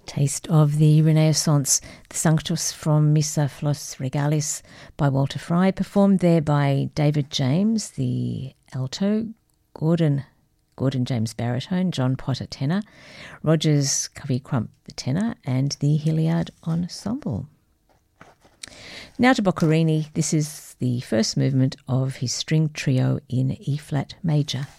Taste of the Renaissance, the Sanctus from Missa Flos Regalis by Walter Fry, performed there by David James, the alto, Gordon James baritone, John Potter tenor, Rogers Covey Crump the tenor, and the Hilliard Ensemble. Now to Boccherini. This is the first movement of his string trio in E-flat major.